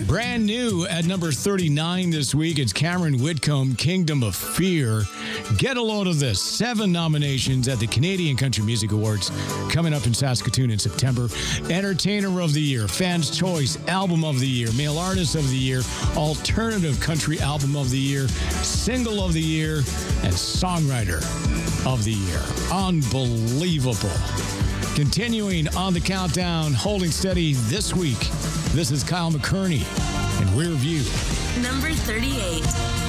Brand new at number 39 this week, it's Cameron Whitcomb, Kingdom of Fear. Get a load of this. 7 nominations at the Canadian Country Music Awards coming up in Saskatoon in September. Entertainer of the Year, Fans' Choice, Album of the Year, Male Artist of the Year, Alternative Country Album of the Year, Single of the Year, and Songwriter of the Year. Unbelievable. Continuing on the countdown, holding steady this week, this is Kyle McCurney in Rear View. Number 38.